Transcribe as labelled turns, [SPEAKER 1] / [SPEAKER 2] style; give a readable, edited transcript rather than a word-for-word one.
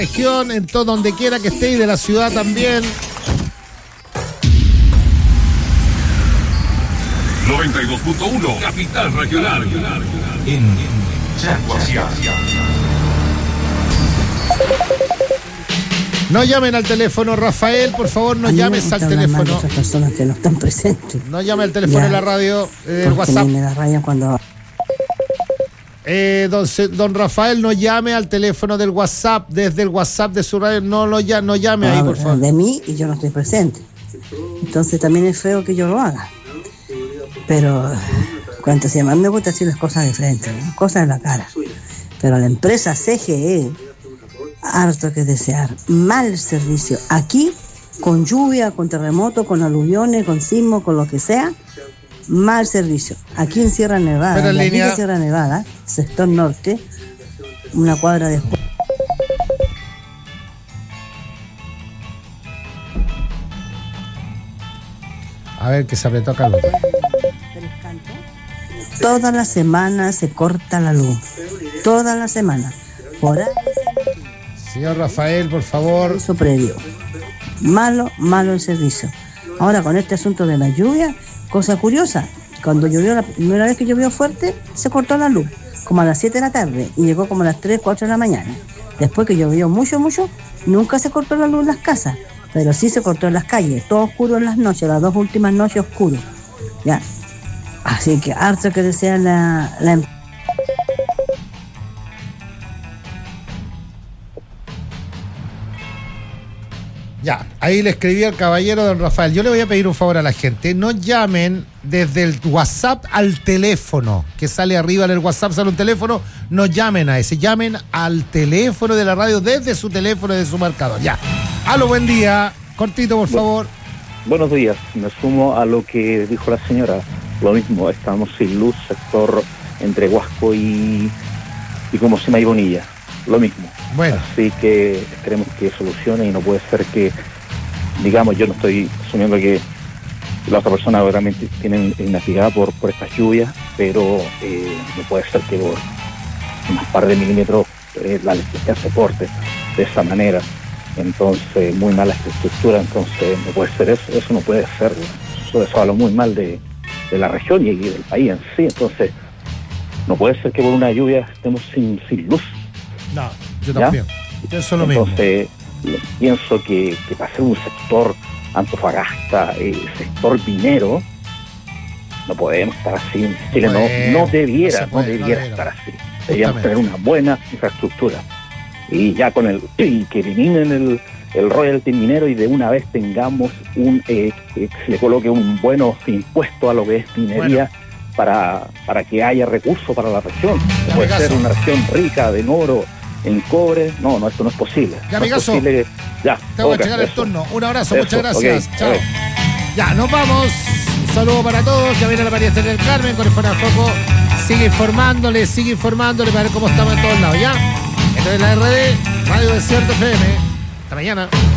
[SPEAKER 1] región, en todo donde quiera que esté y de la ciudad también.
[SPEAKER 2] 92.1 Capital Regional en Chaguasia.
[SPEAKER 1] No llamen al teléfono, Rafael, por favor, no llames al teléfono.
[SPEAKER 3] Otras personas que no están presentes.
[SPEAKER 1] No llame al teléfono
[SPEAKER 3] Ya,
[SPEAKER 1] de la radio, el
[SPEAKER 3] porque
[SPEAKER 1] WhatsApp.
[SPEAKER 3] me da raya cuando...
[SPEAKER 1] Don Rafael, no llame al teléfono del WhatsApp, desde el WhatsApp de su radio, no llame ahí, por favor.
[SPEAKER 3] De mí y yo no estoy presente. Entonces también es feo que yo lo haga. Pero, cuando se llama, me gusta decir las cosas de frente, ¿no? Cosas en la cara. Pero la empresa CGE, harto que desear, mal servicio. Aquí, con lluvia, con terremoto, con aluviones, con sismo, con lo que sea, mal servicio. Aquí en Sierra Nevada, en la Sierra Nevada, sector norte, una cuadra después.
[SPEAKER 1] A ver, que se apretó acá.
[SPEAKER 3] Toda la semana se corta la luz. Toda la semana. Por ahí.
[SPEAKER 1] Señor Rafael, por favor.
[SPEAKER 3] Eso previo. Malo el servicio. Ahora con este asunto de la lluvia, cosa curiosa, cuando llovió la primera vez que llovió fuerte, se cortó la luz, como a las 7 de la tarde, y llegó como a las 3, 4 de la mañana. Después que llovió mucho, nunca se cortó la luz en las casas, pero sí se cortó en las calles, todo oscuro en las noches, las 2 últimas noches oscuro. Ya. Así que harto que desea la
[SPEAKER 1] Ya, ahí le escribí al caballero don Rafael. Yo le voy a pedir un favor a la gente. No llamen desde el WhatsApp al teléfono que sale arriba en el WhatsApp, sale un teléfono. No llamen a ese, llamen al teléfono de la radio desde su teléfono, de su marcador. Ya. Aló, buen día. Cortito, por favor.
[SPEAKER 4] Buenos días. Me sumo a lo que dijo la señora. Lo mismo, estamos sin luz, sector entre Huasco y como se llama, Bonilla. Lo mismo.
[SPEAKER 1] Bueno.
[SPEAKER 4] Así que esperemos que solucione, y no puede ser que, digamos, yo no estoy asumiendo que la otra persona realmente tiene inactivada por estas lluvias, pero no puede ser que por unas par de milímetros la electricidad se corte de esa manera. Entonces, muy mala esta estructura, entonces no puede ser eso, eso no puede ser. Eso habla muy mal de la región y del país en sí. Entonces, no puede ser que por una lluvia estemos sin luz.
[SPEAKER 1] No, yo también. Eso es lo mismo.
[SPEAKER 4] Entonces, pienso que para ser un sector Antofagasta, sector minero, no podemos estar así. Chile no debiera estar así. Deberíamos tener una buena infraestructura. Y ya y que eliminen el royalty minero, y de una vez tengamos que se le coloque un buen impuesto a lo que es minería, para que haya recursos para la región. No puede ser una región rica en oro, en cobre. No, esto no es posible.
[SPEAKER 1] Ya, amigazo. Tengo que checar el turno. Un abrazo, muchas gracias.
[SPEAKER 4] Okay,
[SPEAKER 1] chao. Ya, nos vamos. Un saludo para todos. Ya viene la María Esther del Carmen con el Fuera de Foco. Sigue informándole para ver cómo estamos en todos lados, ¿ya? Esto es la RD, Radio Desierto FM. Hasta mañana.